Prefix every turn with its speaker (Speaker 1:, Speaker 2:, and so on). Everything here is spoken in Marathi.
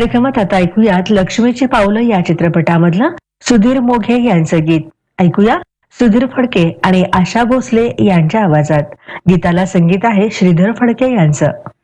Speaker 1: कार्यक्रमात आता ऐकूयात लक्ष्मीची पावलं या चित्रपटामधलं सुधीर मोघे यांचं गीत. ऐकूया सुधीर फडके आणि आशा भोसले यांच्या आवाजात. गीताला संगीत आहे श्रीधर फडके यांचं.